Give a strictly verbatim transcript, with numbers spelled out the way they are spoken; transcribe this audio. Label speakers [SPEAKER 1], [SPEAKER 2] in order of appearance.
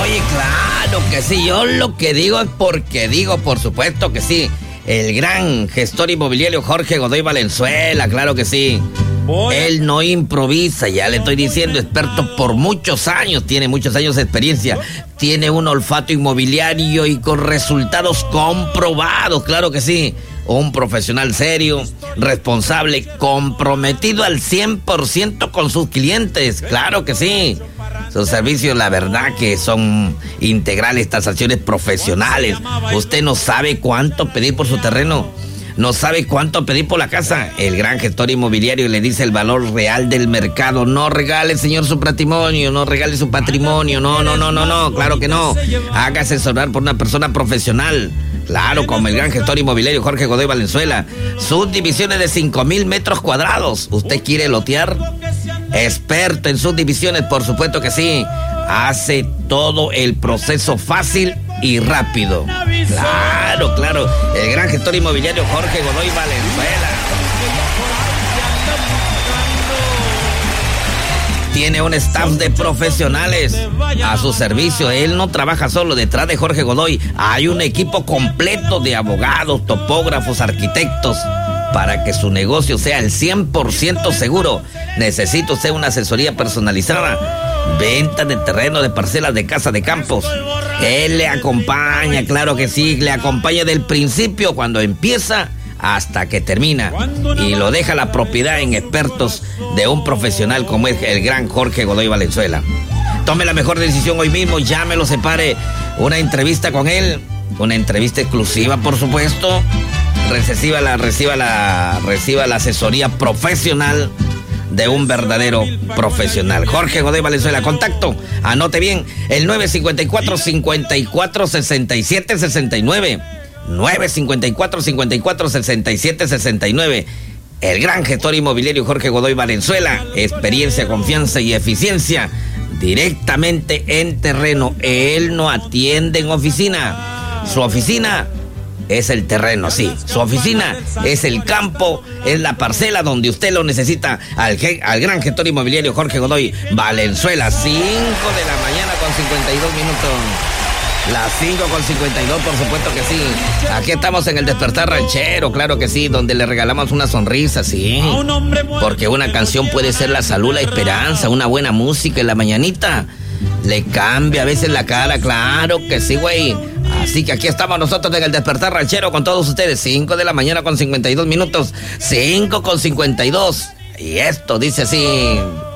[SPEAKER 1] Oye, claro que sí, yo lo que digo es porque digo, por supuesto que sí. El gran gestor inmobiliario Jorge Godoy Valenzuela, claro que sí. Él no improvisa, ya le estoy diciendo, experto por muchos años, tiene muchos años de experiencia, tiene un olfato inmobiliario y con resultados comprobados, claro que sí. Un profesional serio, responsable, comprometido al cien por ciento con sus clientes, claro que sí. Sus servicios, la verdad que son integrales, tasaciones profesionales. Usted no sabe cuánto pedir por su terreno, no sabe cuánto pedir por la casa. El gran gestor inmobiliario le dice el valor real del mercado. No regale, señor, su patrimonio, no regale su patrimonio, no, no, no, no, no, claro que no. Haga asesorar por una persona profesional. Claro, como el gran gestor inmobiliario Jorge Godoy Valenzuela. Subdivisiones de cinco mil metros cuadrados. ¿Usted quiere lotear? Experto en subdivisiones, por supuesto que sí. Hace todo el proceso fácil y rápido. Claro, claro. El gran gestor inmobiliario Jorge Godoy Valenzuela. Tiene un staff de profesionales a su servicio. Él no trabaja solo. Detrás de Jorge Godoy hay un equipo completo de abogados, topógrafos, arquitectos, para que su negocio sea el cien por ciento seguro. Necesita usted una asesoría personalizada, venta de terreno, de parcelas, de casa, de campos. Él le acompaña, claro que sí, le acompaña del principio, cuando empieza hasta que termina, y lo deja la propiedad en expertos de un profesional como es el gran Jorge Godoy Valenzuela. Tome la mejor decisión hoy mismo, llámelo, separe una entrevista con él, una entrevista exclusiva, por supuesto. Reciba la, reciba la, reciba la asesoría profesional de un verdadero profesional. Jorge Godoy Valenzuela, contacto, anote bien, el nueve cinco cuatro, cinco cuatro, seis siete seis nueve. nueve cinco cuatro, cinco cuatro, seis siete seis nueve. El gran gestor inmobiliario Jorge Godoy Valenzuela. Experiencia, confianza y eficiencia directamente en terreno. Él no atiende en oficina. Su oficina es el terreno, sí. Su oficina es el campo, es la parcela donde usted lo necesita. Al, al gran gestor inmobiliario Jorge Godoy Valenzuela. cinco de la mañana con cincuenta y dos minutos. Las cinco con cincuenta y dos, por supuesto que sí. Aquí estamos en el Despertar Ranchero, claro que sí, donde le regalamos una sonrisa, sí. Porque una canción puede ser la salud, la esperanza, una buena música en la mañanita le cambia a veces la cara, claro que sí, güey. Así que aquí estamos nosotros en el Despertar Ranchero con todos ustedes. cinco de la mañana con cincuenta y dos minutos. cinco con cincuenta y dos. Y esto dice así.